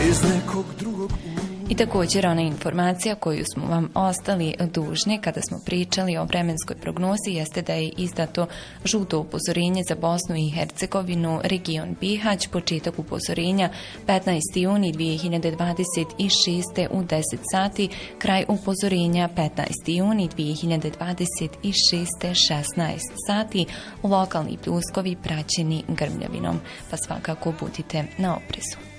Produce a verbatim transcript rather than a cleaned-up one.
iz nekog drugog. I također ona informacija koju smo vam ostali dužni kada smo pričali o vremenskoj prognozi jeste da je izdato žuto upozorenje za Bosnu i Hercegovinu, region Bihać, početak upozorenja petnaesti juni dvije hiljade dvadeset šeste u deset sati, kraj upozorenja petnaesti juni dvije hiljade dvadeset šeste šesnaest sati, lokalni pljuskovi praćeni grmljavinom, pa svakako budite na oprezu.